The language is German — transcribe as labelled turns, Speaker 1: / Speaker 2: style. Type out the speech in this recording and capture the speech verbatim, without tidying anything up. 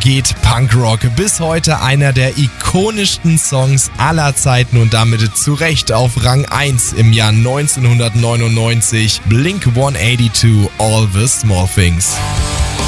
Speaker 1: geht Punkrock. Bis heute einer der ikonischsten Songs aller Zeiten und damit zu Recht auf Rang eins im Jahr neunzehnhundertneunundneunzig. Blink hundertzweiundachtzig, All the Small Things.